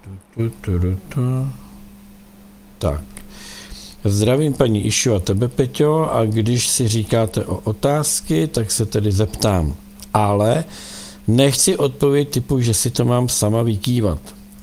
Tak. Zdravím paní Išu a tebe, Peťo, a když si říkáte o otázky, tak se tedy zeptám. Ale nechci odpověď typu, že si to mám sama vykývat.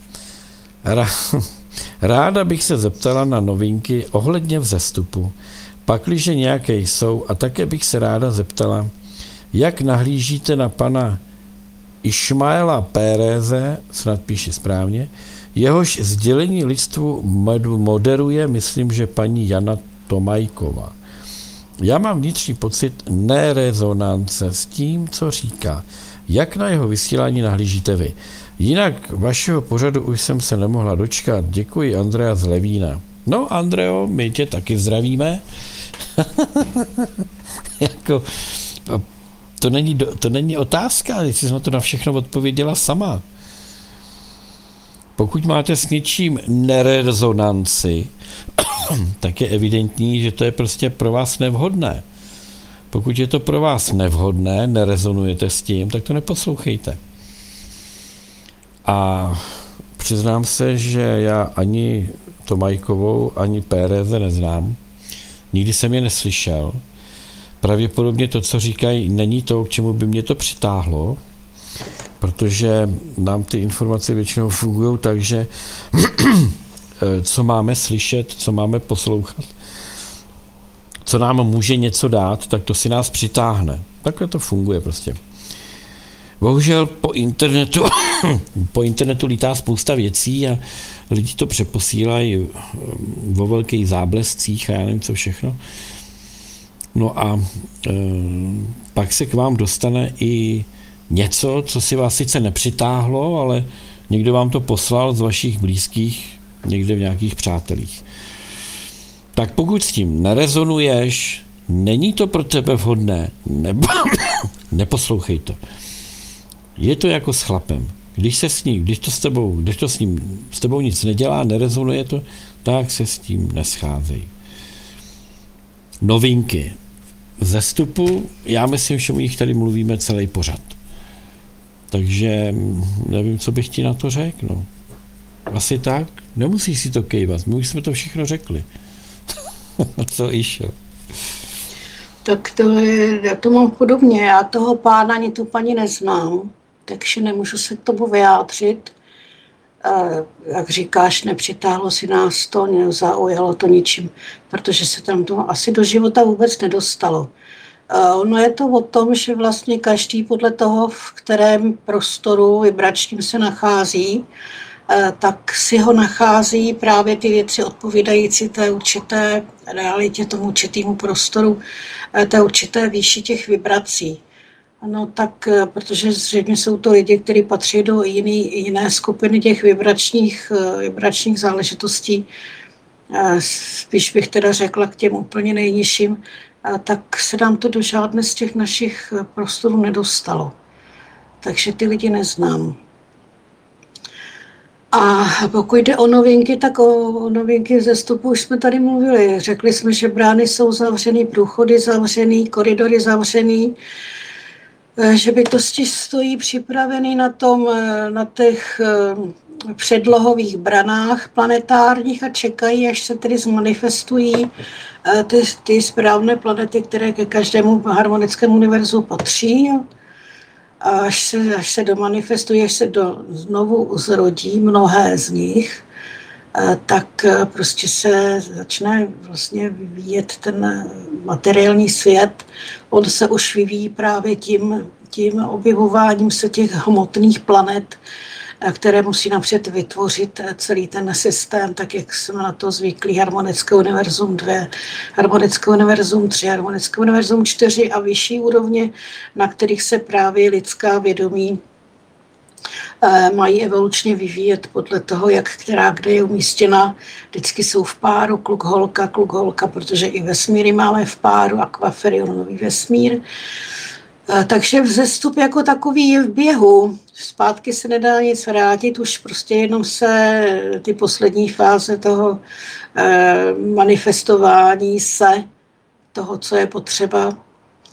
Ráda bych se zeptala na novinky ohledně vzestupu, pakliže nějaké jsou, a také bych se ráda zeptala, jak nahlížíte na pana Išmaela Péreze, snad píši správně, jehož sdělení lidstvu moderuje, myslím, že paní Jana Tomajková. Já mám vnitřní pocit nerezonance s tím, co říká. Jak na jeho vysílání nahlížíte vy? Jinak vašeho pořadu už jsem se nemohla dočkat. Děkuji, Andrea z Levína. No, Andreo, my tě taky zdravíme. Jako, to není otázka, jestli jsi na to na všechno odpověděla sama. Pokud máte s něčím nerezonanci, tak je evidentní, že to je prostě pro vás nevhodné. Pokud je to pro vás nevhodné, nerezonujete s tím, tak to neposlouchejte. A přiznám se, že já ani Tomajkovou, ani Péreze neznám. Nikdy jsem je neslyšel. Pravděpodobně to, co říkají, není to, k čemu by mě to přitáhlo, protože nám ty informace většinou fungují tak, že co máme slyšet, co máme poslouchat, co nám může něco dát, tak to si nás přitáhne. Takhle to funguje prostě. Bohužel po internetu lítá spousta věcí a lidi to přeposílají vo velkých záblescích a já nevím co všechno. No a pak se k vám dostane i něco, co si vás sice nepřitáhlo, ale někdo vám to poslal z vašich blízkých, někde v nějakých přátelích. Tak pokud s tím nerezonuješ, není to pro tebe vhodné, nebo neposlouchej to. Je to jako s chlapem. Když to s tebou nic nedělá, nerezonuje to, tak se s tím nescházej. Novinky. Vzestupu, já myslím, že o nich tady mluvíme celý pořad. Takže nevím, co bych ti na to řekl. No. Asi tak. Nemusíš si to kejvat. My už jsme to všechno řekli. Co Išo? Tak já to mám podobně. Já toho pána ani tu paní neznám, takže nemůžu se k tomu vyjádřit. Jak říkáš, nepřitáhlo si nás to, nezaujalo to ničím, protože se tam to asi do života vůbec nedostalo. Ono je to o tom, že vlastně každý podle toho, v kterém prostoru vibračním se nachází, tak si ho nachází právě ty věci odpovídající té určité realitě, tomu určitému prostoru, té určité výši těch vibrací. No tak, protože zřejmě jsou to lidi, kteří patří do jiné skupiny těch vibračních záležitostí, spíš bych teda řekla k těm úplně nejnižším, tak se nám to do žádné z těch našich prostorů nedostalo. Takže ty lidi neznám. A pokud jde o novinky, tak o novinky vzestupu už jsme tady mluvili. Řekli jsme, že brány jsou zavřený, průchody zavřený, koridory zavřený, že bytosti stojí připravený na těch předlohových branách planetárních a čekají, až se tedy zmanifestují ty správné planety, které ke každému harmonickému univerzu patří. A až se domanifestují, až se znovu zrodí mnohé z nich, tak prostě se začne vlastně vyvíjet ten materiální svět. On se už vyvíjí právě tím objevováním se těch hmotných planet, které musí napřed vytvořit celý ten systém, tak jak jsme na to zvyklí, harmonické univerzum 2, harmonické univerzum 3, harmonické univerzum 4 a vyšší úrovně, na kterých se právě lidská vědomí mají evolučně vyvíjet podle toho, která kde je umístěna. Vždycky jsou v páru kluk-holka, protože i vesmíry máme v páru, akvaferionový vesmír. Takže vzestup jako takový je v běhu. Zpátky se nedá nic vrátit, už prostě jenom se ty poslední fáze toho manifestování se toho, co je potřeba,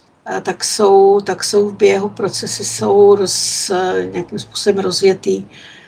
tak jsou v běhu, procesy jsou nějakým způsobem rozjetý